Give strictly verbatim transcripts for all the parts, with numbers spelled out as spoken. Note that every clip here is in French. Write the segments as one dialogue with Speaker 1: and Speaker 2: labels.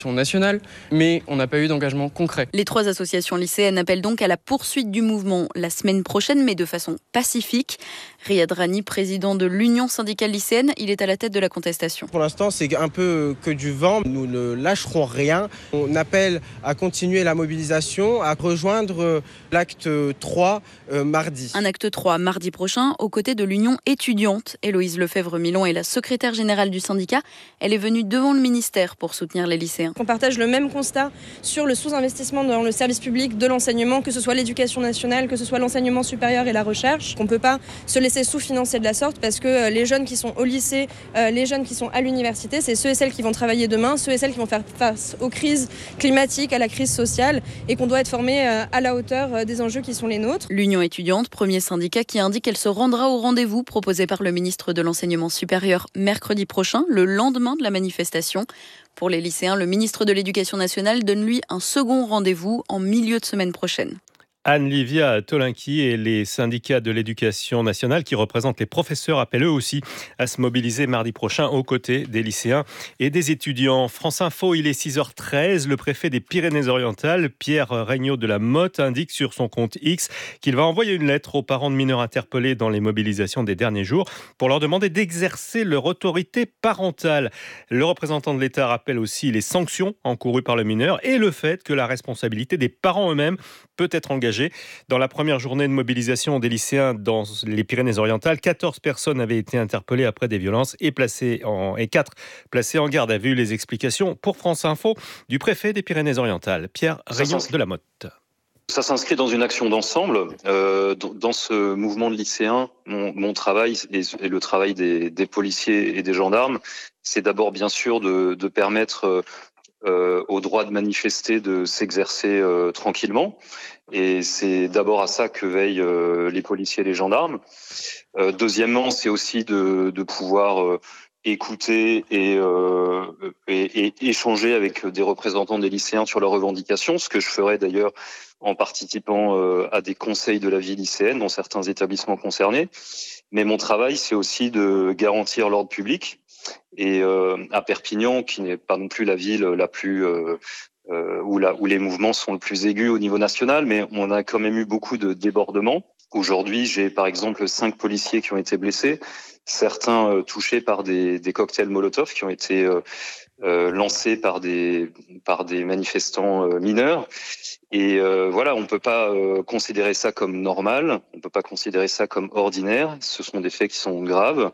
Speaker 1: nationale, mais on n'a pas eu d'engagement concret.
Speaker 2: Les trois associations lycéennes appellent donc à la poursuite du mouvement la semaine prochaine, mais de façon pacifique. Riyad Rani, président de l'Union syndicale lycéenne, il est à la tête de la contestation.
Speaker 3: Pour l'instant, c'est un peu que du vent. Nous ne lâcherons rien. On appelle à continuer la mobilisation, à rejoindre l'acte trois euh, mardi.
Speaker 2: Un acte trois mardi prochain, aux côtés de l'Union étudiante. Héloïse Lefebvre-Milon est la secrétaire générale du syndicat. Elle est venue devant le ministère pour soutenir les lycéens.
Speaker 4: On partage le même constat sur le sous-investissement dans le service public de l'enseignement, que ce soit l'éducation nationale, que ce soit l'enseignement supérieur et la recherche. On ne peut pas se laisser sous-financer de la sorte parce que les jeunes qui sont au lycée, les jeunes qui sont à l'université, c'est ceux et celles qui vont travailler demain, ceux et celles qui vont faire face aux crises climatiques, à la crise sociale et qu'on doit être formés à la hauteur des enjeux qui sont les nôtres.
Speaker 2: L'Union étudiante, premier syndicat qui indique qu'elle se rendra au rendez-vous proposé par le ministre de l'Enseignement supérieur mercredi prochain, le lendemain de la manifestation. Pour les lycéens, le ministre de l'Éducation nationale donne lui un second rendez-vous en milieu de semaine prochaine.
Speaker 5: Anne-Livia Tolinki et les syndicats de l'éducation nationale qui représentent les professeurs appellent eux aussi à se mobiliser mardi prochain aux côtés des lycéens et des étudiants. France Info, il est six heures treize. Le préfet des Pyrénées-Orientales, Pierre Regnault de la Motte, indique sur son compte X qu'il va envoyer une lettre aux parents de mineurs interpellés dans les mobilisations des derniers jours pour leur demander d'exercer leur autorité parentale. Le représentant de l'État rappelle aussi les sanctions encourues par le mineur et le fait que la responsabilité des parents eux-mêmes peut être engagée. Dans la première journée de mobilisation des lycéens dans les Pyrénées-Orientales, quatorze personnes avaient été interpellées après des violences et, placées en, et quatre placées en garde à vue. Les explications pour France Info du préfet des Pyrénées-Orientales, Pierre Regnault de la Motte.
Speaker 6: Ça s'inscrit dans une action d'ensemble. Euh, dans ce mouvement de lycéens, mon, mon travail et, et le travail des, des policiers et des gendarmes, c'est d'abord bien sûr de, de permettre euh, au droit de manifester de s'exercer euh, tranquillement. Et c'est d'abord à ça que veillent euh, les policiers et les gendarmes. Euh, deuxièmement, c'est aussi de, de pouvoir euh, écouter et, euh, et, et échanger avec des représentants des lycéens sur leurs revendications, ce que je ferai d'ailleurs en participant euh, à des conseils de la vie lycéenne dans certains établissements concernés. Mais mon travail, c'est aussi de garantir l'ordre public. Et euh, à Perpignan, qui n'est pas non plus la ville la plus... Euh, Euh, où, la, où les mouvements sont le plus aigus au niveau national, mais on a quand même eu beaucoup de débordements. Aujourd'hui, j'ai par exemple cinq policiers qui ont été blessés, certains euh, touchés par des, des cocktails Molotov qui ont été euh, euh, lancés par des, par des manifestants euh, mineurs. Et euh, voilà, on ne peut pas euh, considérer ça comme normal, on ne peut pas considérer ça comme ordinaire. Ce sont des faits qui sont graves.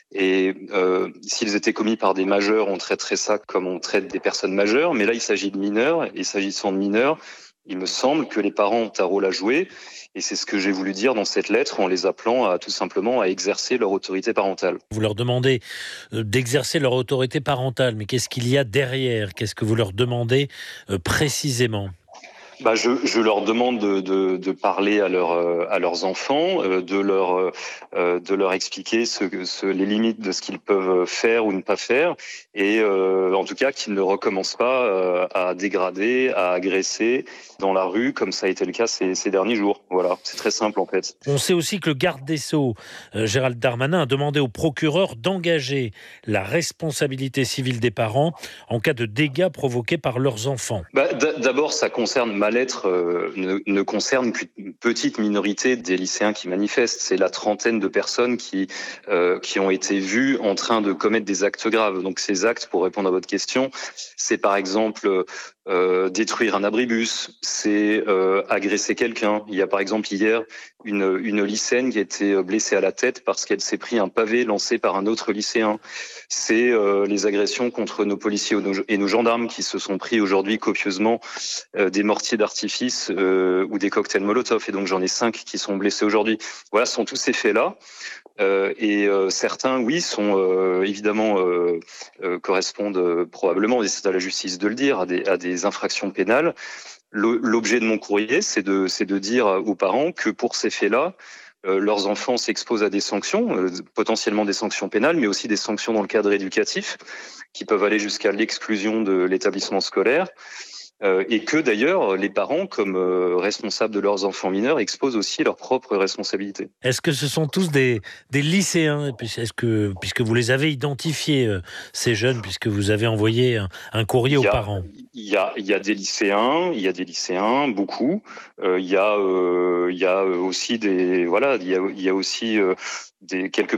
Speaker 6: Et euh, s'ils étaient commis par des majeurs, on traiterait ça comme on traite des personnes majeures. Mais là, il s'agit de mineurs. Et s'agissant de mineurs, il me semble que les parents ont un rôle à jouer. Et c'est ce que j'ai voulu dire dans cette lettre en les appelant à tout simplement à exercer leur autorité parentale.
Speaker 7: Vous leur demandez d'exercer leur autorité parentale. Mais qu'est-ce qu'il y a derrière ? Qu'est-ce que vous leur demandez euh, précisément ?
Speaker 6: Bah, je, je leur demande de, de, de parler à, leur, à leurs enfants, de leur, de leur expliquer ce, ce, les limites de ce qu'ils peuvent faire ou ne pas faire, et euh, en tout cas qu'ils ne recommencent pas euh, à dégrader, à agresser dans la rue, comme ça a été le cas ces, ces derniers jours. Voilà, c'est très simple en fait.
Speaker 7: On sait aussi que le garde des Sceaux, euh, Gérald Darmanin, a demandé au procureur d'engager la responsabilité civile des parents en cas de dégâts provoqués par leurs enfants.
Speaker 6: Bah, d'abord, ça concerne ma lettre euh, ne, ne concerne qu'une petite minorité des lycéens qui manifestent. C'est la trentaine de personnes qui euh, qui ont été vues en train de commettre des actes graves. Donc ces actes, pour répondre à votre question, c'est par exemple euh, détruire un abribus, c'est euh, agresser quelqu'un. Il y a par exemple hier une une lycéenne qui a été blessée à la tête parce qu'elle s'est pris un pavé lancé par un autre lycéen. C'est euh, les agressions contre nos policiers et nos gendarmes qui se sont pris aujourd'hui copieusement euh, des mortiers d'artifice euh, ou des cocktails Molotov. Et donc j'en ai cinq qui sont blessés aujourd'hui. Voilà, ce sont tous ces faits-là. Euh, et euh, certains, oui, sont euh, évidemment euh, euh, correspondent euh, probablement, et c'est à la justice de le dire, à des, à des infractions pénales. L'objet de mon courrier, c'est de, c'est de dire aux parents que pour ces faits-là, euh, leurs enfants s'exposent à des sanctions, euh, potentiellement des sanctions pénales, mais aussi des sanctions dans le cadre éducatif, qui peuvent aller jusqu'à l'exclusion de l'établissement scolaire. Euh, et que d'ailleurs, les parents, comme euh, responsables de leurs enfants mineurs, exposent aussi leurs propres responsabilités.
Speaker 7: Est-ce que ce sont tous des, des lycéens? Est-ce que, puisque vous les avez identifiés, euh, ces jeunes, puisque vous avez envoyé un, un courrier
Speaker 6: Il y a,
Speaker 7: aux parents?
Speaker 6: Il y a, il y a des lycéens, il y a des lycéens, beaucoup. Euh, il y a, euh, il y a aussi des, voilà, il y a, il y a aussi euh, des quelques